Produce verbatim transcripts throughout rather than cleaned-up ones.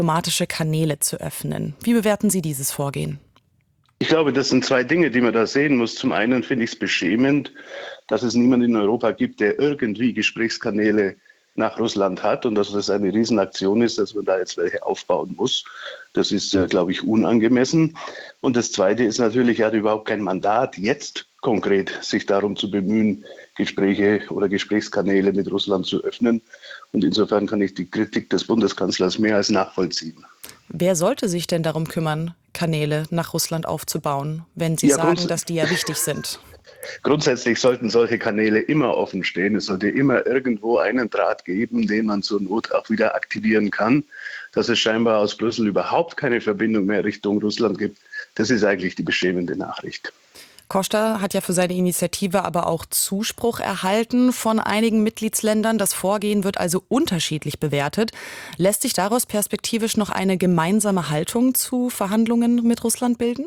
diplomatische Kanäle zu öffnen. Wie bewerten Sie dieses Vorgehen? Ich glaube, das sind zwei Dinge, die man da sehen muss. Zum einen finde ich es beschämend, dass es niemanden in Europa gibt, der irgendwie Gesprächskanäle nach Russland hat und dass das eine Riesenaktion ist, dass man da jetzt welche aufbauen muss. Das ist, äh, glaube ich, unangemessen. Und das Zweite ist natürlich, er hat überhaupt kein Mandat, jetzt konkret sich darum zu bemühen, Gespräche oder Gesprächskanäle mit Russland zu öffnen. Und insofern kann ich die Kritik des Bundeskanzlers mehr als nachvollziehen. Wer sollte sich denn darum kümmern, Kanäle nach Russland aufzubauen, wenn Sie Ja, sagen, dass die ja wichtig sind? Grundsätzlich sollten solche Kanäle immer offen stehen. Es sollte immer irgendwo einen Draht geben, den man zur Not auch wieder aktivieren kann. Dass es scheinbar aus Brüssel überhaupt keine Verbindung mehr Richtung Russland gibt, das ist eigentlich die beschämende Nachricht. Costa hat ja für seine Initiative aber auch Zuspruch erhalten von einigen Mitgliedsländern. Das Vorgehen wird also unterschiedlich bewertet. Lässt sich daraus perspektivisch noch eine gemeinsame Haltung zu Verhandlungen mit Russland bilden?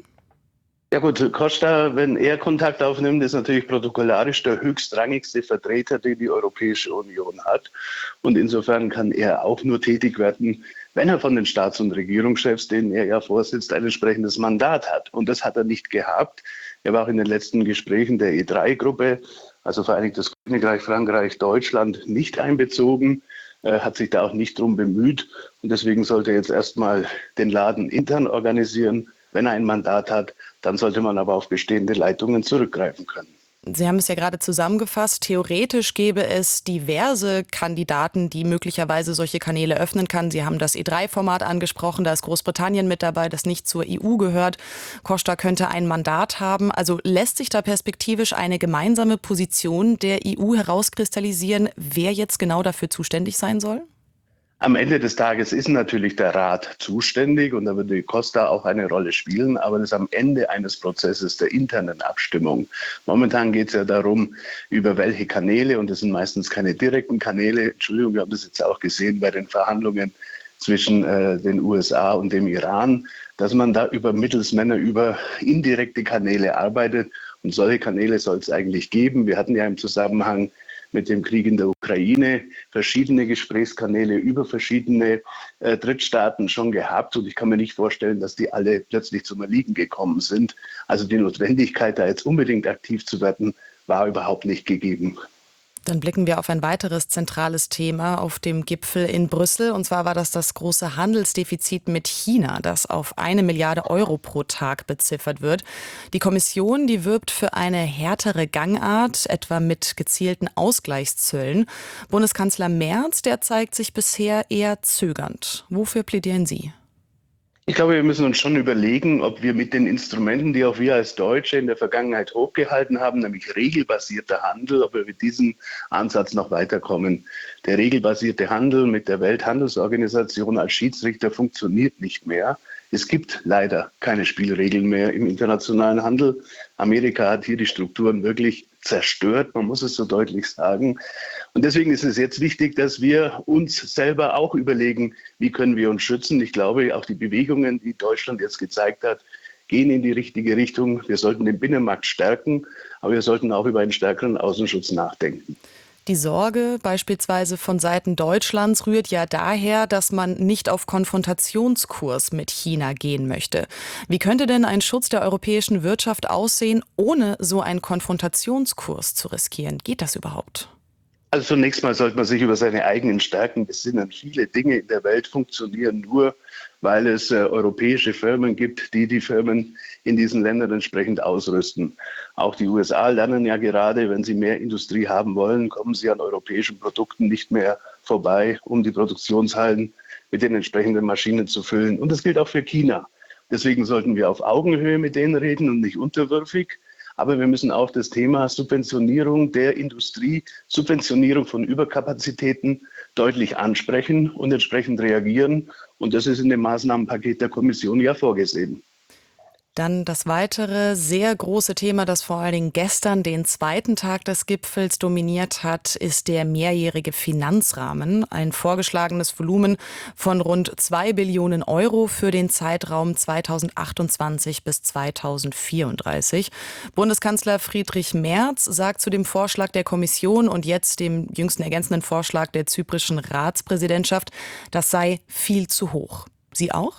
Ja gut, Costa, wenn er Kontakt aufnimmt, ist natürlich protokollarisch der höchstrangigste Vertreter, den die Europäische Union hat. Und insofern kann er auch nur tätig werden, wenn er von den Staats- und Regierungschefs, denen er ja vorsitzt, ein entsprechendes Mandat hat. Und das hat er nicht gehabt. Er war auch in den letzten Gesprächen der E drei Gruppe, also Vereinigtes Königreich, Frankreich, Deutschland, nicht einbezogen, äh, hat sich da auch nicht drum bemüht. Und deswegen sollte er jetzt erstmal den Laden intern organisieren. Wenn er ein Mandat hat, dann sollte man aber auf bestehende Leitungen zurückgreifen können. Sie haben es ja gerade zusammengefasst. Theoretisch gäbe es diverse Kandidaten, die möglicherweise solche Kanäle öffnen kann. Sie haben das E drei Format angesprochen. Da ist Großbritannien mit dabei, das nicht zur E U gehört. Costa könnte ein Mandat haben. Also lässt sich da perspektivisch eine gemeinsame Position der E U herauskristallisieren, wer jetzt genau dafür zuständig sein soll? Am Ende des Tages ist natürlich der Rat zuständig und da wird die Costa auch eine Rolle spielen, aber das ist am Ende eines Prozesses der internen Abstimmung. Momentan geht es ja darum, über welche Kanäle, und das sind meistens keine direkten Kanäle, Entschuldigung, wir haben das jetzt auch gesehen bei den Verhandlungen zwischen äh, den U S A und dem Iran, dass man da über Mittelsmänner, über indirekte Kanäle arbeitet und solche Kanäle soll es eigentlich geben. Wir hatten ja im Zusammenhang mit dem Krieg in der Ukraine verschiedene Gesprächskanäle über verschiedene äh, Drittstaaten schon gehabt. Und ich kann mir nicht vorstellen, dass die alle plötzlich zum Erliegen gekommen sind. Also die Notwendigkeit, da jetzt unbedingt aktiv zu werden, war überhaupt nicht gegeben. Dann blicken wir auf ein weiteres zentrales Thema auf dem Gipfel in Brüssel. Und zwar war das das große Handelsdefizit mit China, das auf eine Milliarde Euro pro Tag beziffert wird. Die Kommission, die wirbt für eine härtere Gangart, etwa mit gezielten Ausgleichszöllen. Bundeskanzler Merz, der zeigt sich bisher eher zögernd. Wofür plädieren Sie? Ich glaube, wir müssen uns schon überlegen, ob wir mit den Instrumenten, die auch wir als Deutsche in der Vergangenheit hochgehalten haben, nämlich regelbasierter Handel, ob wir mit diesem Ansatz noch weiterkommen. Der regelbasierte Handel mit der Welthandelsorganisation als Schiedsrichter funktioniert nicht mehr. Es gibt leider keine Spielregeln mehr im internationalen Handel. Amerika hat hier die Strukturen wirklich zerstört, man muss es so deutlich sagen. Und deswegen ist es jetzt wichtig, dass wir uns selber auch überlegen, wie können wir uns schützen. Ich glaube, auch die Bewegungen, die Deutschland jetzt gezeigt hat, gehen in die richtige Richtung. Wir sollten den Binnenmarkt stärken, aber wir sollten auch über einen stärkeren Außenschutz nachdenken. Die Sorge beispielsweise von Seiten Deutschlands rührt ja daher, dass man nicht auf Konfrontationskurs mit China gehen möchte. Wie könnte denn ein Schutz der europäischen Wirtschaft aussehen, ohne so einen Konfrontationskurs zu riskieren? Geht das überhaupt? Also zunächst mal sollte man sich über seine eigenen Stärken besinnen. Viele Dinge in der Welt funktionieren nur, weil es äh, europäische Firmen gibt, die die Firmen in diesen Ländern entsprechend ausrüsten. Auch die U S A lernen ja gerade, wenn sie mehr Industrie haben wollen, kommen sie an europäischen Produkten nicht mehr vorbei, um die Produktionshallen mit den entsprechenden Maschinen zu füllen. Und das gilt auch für China. Deswegen sollten wir auf Augenhöhe mit denen reden und nicht unterwürfig. Aber wir müssen auch das Thema Subventionierung der Industrie, Subventionierung von Überkapazitäten deutlich ansprechen und entsprechend reagieren. Und das ist in dem Maßnahmenpaket der Kommission ja vorgesehen. Dann das weitere sehr große Thema, das vor allen Dingen gestern den zweiten Tag des Gipfels dominiert hat, ist der mehrjährige Finanzrahmen. Ein vorgeschlagenes Volumen von rund zwei Billionen Euro für den Zeitraum zweitausendachtundzwanzig bis zweitausendvierunddreißig. Bundeskanzler Friedrich Merz sagt zu dem Vorschlag der Kommission und jetzt dem jüngsten ergänzenden Vorschlag der zyprischen Ratspräsidentschaft, das sei viel zu hoch. Sie auch?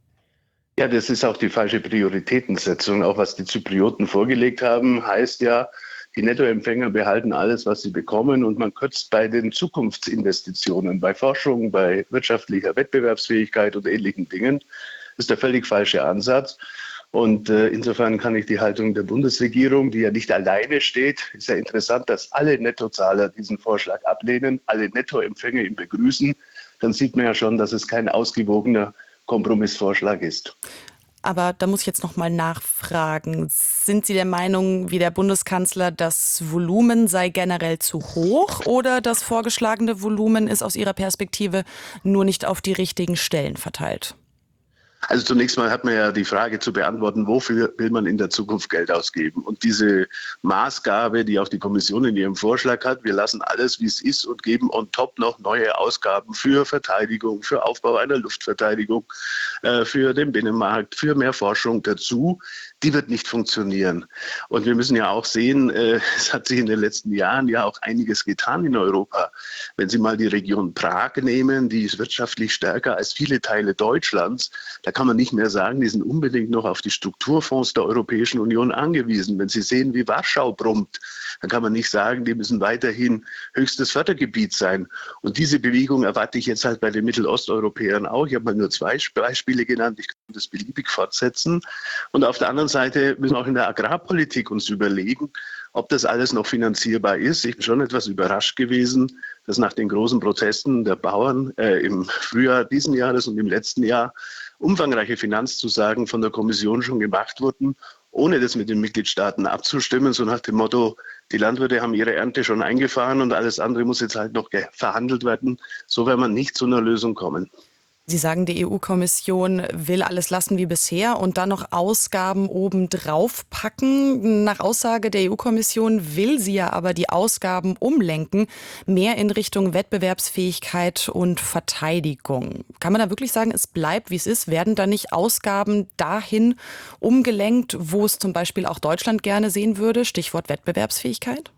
Ja, das ist auch die falsche Prioritätensetzung. Auch was die Zyprioten vorgelegt haben, heißt ja, die Nettoempfänger behalten alles, was sie bekommen, und man kürzt bei den Zukunftsinvestitionen, bei Forschung, bei wirtschaftlicher Wettbewerbsfähigkeit und ähnlichen Dingen. Das ist der völlig falsche Ansatz. Und äh, insofern kann ich die Haltung der Bundesregierung, die ja nicht alleine steht, ist ja interessant, dass alle Nettozahler diesen Vorschlag ablehnen, alle Nettoempfänger ihn begrüßen. Dann sieht man ja schon, dass es kein ausgewogener Kompromissvorschlag ist. Aber da muss ich jetzt noch mal nachfragen. Sind Sie der Meinung, wie der Bundeskanzler, das Volumen sei generell zu hoch, oder das vorgeschlagene Volumen ist aus Ihrer Perspektive nur nicht auf die richtigen Stellen verteilt? Also zunächst mal hat man ja die Frage zu beantworten, wofür will man in der Zukunft Geld ausgeben? Und diese Maßgabe, die auch die Kommission in ihrem Vorschlag hat, wir lassen alles, wie es ist, und geben on top noch neue Ausgaben für Verteidigung, für Aufbau einer Luftverteidigung, äh, für den Binnenmarkt, für mehr Forschung dazu, die wird nicht funktionieren. Und wir müssen ja auch sehen, äh, es hat sich in den letzten Jahren ja auch einiges getan in Europa. Wenn Sie mal die Region Prag nehmen, die ist wirtschaftlich stärker als viele Teile Deutschlands. Da kann man nicht mehr sagen, die sind unbedingt noch auf die Strukturfonds der Europäischen Union angewiesen. Wenn Sie sehen, wie Warschau brummt, dann kann man nicht sagen, die müssen weiterhin höchstes Fördergebiet sein. Und diese Bewegung erwarte ich jetzt halt bei den Mittelosteuropäern auch. Ich habe mal nur zwei Beispiele genannt, ich kann das beliebig fortsetzen. Und auf der anderen Seite müssen wir auch in der Agrarpolitik uns überlegen, ob das alles noch finanzierbar ist. Ich bin schon etwas überrascht gewesen, dass nach den großen Protesten der Bauern äh, im Frühjahr diesen Jahres und im letzten Jahr umfangreiche Finanzzusagen von der Kommission schon gemacht wurden, ohne das mit den Mitgliedstaaten abzustimmen, so nach dem Motto, die Landwirte haben ihre Ernte schon eingefahren und alles andere muss jetzt halt noch verhandelt werden. So wird man nicht zu einer Lösung kommen. Sie sagen, die E U-Kommission will alles lassen wie bisher und dann noch Ausgaben obendrauf packen. Nach Aussage der E U-Kommission will sie ja aber die Ausgaben umlenken, mehr in Richtung Wettbewerbsfähigkeit und Verteidigung. Kann man da wirklich sagen, es bleibt, wie es ist? Werden da nicht Ausgaben dahin umgelenkt, wo es zum Beispiel auch Deutschland gerne sehen würde? Stichwort Wettbewerbsfähigkeit?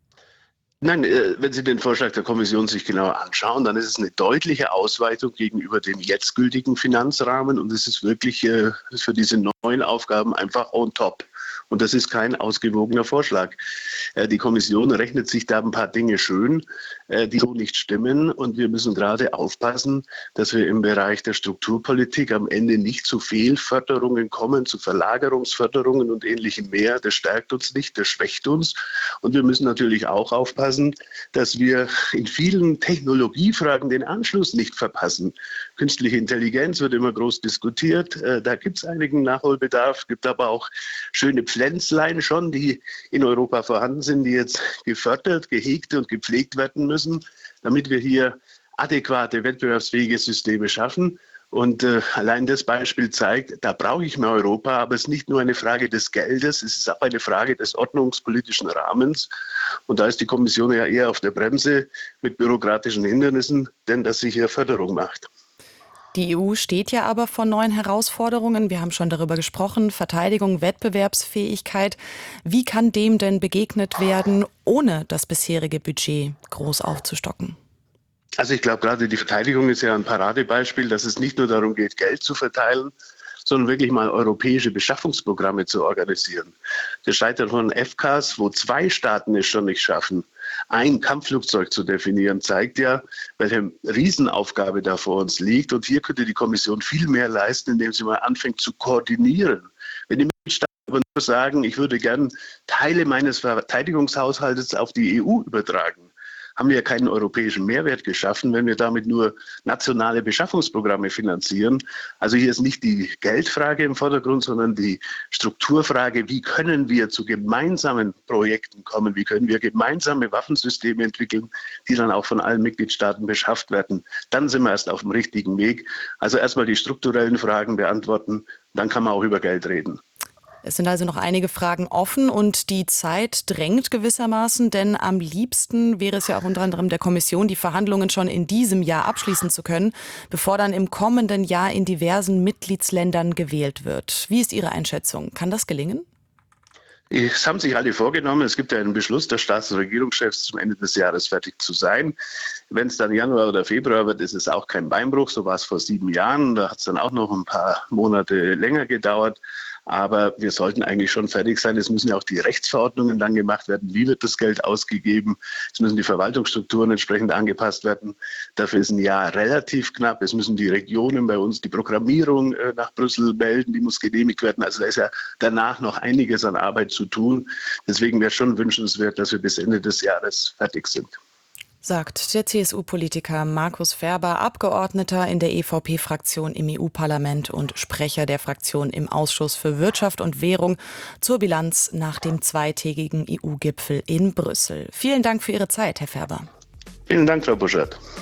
Nein, äh, wenn Sie den Vorschlag der Kommission sich genauer anschauen, dann ist es eine deutliche Ausweitung gegenüber dem jetzt gültigen Finanzrahmen, und es ist wirklich äh, für diese neuen Aufgaben einfach on top. Und das ist kein ausgewogener Vorschlag. Äh, die Kommission rechnet sich da ein paar Dinge schön, äh, die so nicht stimmen. Und wir müssen gerade aufpassen, dass wir im Bereich der Strukturpolitik am Ende nicht zu Fehlförderungen kommen, zu Verlagerungsförderungen und ähnlichem mehr. Das stärkt uns nicht, das schwächt uns. Und wir müssen natürlich auch aufpassen, dass wir in vielen Technologiefragen den Anschluss nicht verpassen. Künstliche Intelligenz wird immer groß diskutiert. Äh, da gibt es einigen Nachholbedarf, gibt aber auch schöne Pflänzlein schon, die in Europa vorhanden sind, die jetzt gefördert, gehegt und gepflegt werden müssen, damit wir hier adäquate, wettbewerbsfähige Systeme schaffen. Und äh, allein das Beispiel zeigt, da brauche ich mehr Europa, aber es ist nicht nur eine Frage des Geldes, es ist auch eine Frage des ordnungspolitischen Rahmens. Und da ist die Kommission ja eher auf der Bremse mit bürokratischen Hindernissen, denn dass sie hier Förderung macht. Die E U steht ja aber vor neuen Herausforderungen. Wir haben schon darüber gesprochen. Verteidigung, Wettbewerbsfähigkeit. Wie kann dem denn begegnet werden, ohne das bisherige Budget groß aufzustocken? Also ich glaube, gerade die Verteidigung ist ja ein Paradebeispiel, dass es nicht nur darum geht, Geld zu verteilen, sondern wirklich mal europäische Beschaffungsprogramme zu organisieren. Das Scheitern von F C A S, wo zwei Staaten es schon nicht schaffen, ein Kampfflugzeug zu definieren, zeigt ja, welche Riesenaufgabe da vor uns liegt. Und hier könnte die Kommission viel mehr leisten, indem sie mal anfängt zu koordinieren. Wenn die Mitgliedstaaten aber nur sagen, ich würde gern Teile meines Verteidigungshaushaltes auf die E U übertragen, haben wir keinen europäischen Mehrwert geschaffen, wenn wir damit nur nationale Beschaffungsprogramme finanzieren. Also hier ist nicht die Geldfrage im Vordergrund, sondern die Strukturfrage, wie können wir zu gemeinsamen Projekten kommen, wie können wir gemeinsame Waffensysteme entwickeln, die dann auch von allen Mitgliedstaaten beschafft werden. Dann sind wir erst auf dem richtigen Weg. Also erstmal die strukturellen Fragen beantworten, dann kann man auch über Geld reden. Es sind also noch einige Fragen offen und die Zeit drängt gewissermaßen, denn am liebsten wäre es ja auch unter anderem der Kommission, die Verhandlungen schon in diesem Jahr abschließen zu können, bevor dann im kommenden Jahr in diversen Mitgliedsländern gewählt wird. Wie ist Ihre Einschätzung? Kann das gelingen? Es haben sich alle vorgenommen, es gibt ja einen Beschluss der Staats- und Regierungschefs, zum Ende des Jahres fertig zu sein. Wenn es dann Januar oder Februar wird, ist es auch kein Beinbruch. So war es vor sieben Jahren. Da hat es dann auch noch ein paar Monate länger gedauert. Aber wir sollten eigentlich schon fertig sein. Es müssen ja auch die Rechtsverordnungen dann gemacht werden. Wie wird das Geld ausgegeben? Es müssen die Verwaltungsstrukturen entsprechend angepasst werden. Dafür ist ein Jahr relativ knapp. Es müssen die Regionen bei uns die Programmierung äh, nach Brüssel melden. Die muss genehmigt werden. Also da ist ja danach noch einiges an Arbeit zu tun. Deswegen wäre es schon wünschenswert, dass wir bis Ende des Jahres fertig sind. Sagt der C S U-Politiker Markus Ferber, Abgeordneter in der E V P-Fraktion im E U-Parlament und Sprecher der Fraktion im Ausschuss für Wirtschaft und Währung zur Bilanz nach dem zweitägigen E U-Gipfel in Brüssel. Vielen Dank für Ihre Zeit, Herr Ferber. Vielen Dank, Frau Buschert.